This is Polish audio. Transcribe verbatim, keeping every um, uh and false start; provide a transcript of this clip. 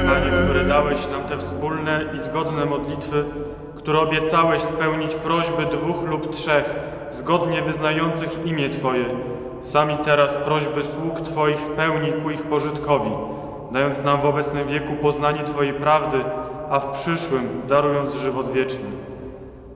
Panie, które dałeś nam te wspólne i zgodne modlitwy, które obiecałeś spełnić prośby dwóch lub trzech, zgodnie wyznających imię Twoje, sami teraz prośby sług Twoich spełnij ku ich pożytkowi, dając nam w obecnym wieku poznanie Twojej prawdy, a w przyszłym darując żywot wieczny.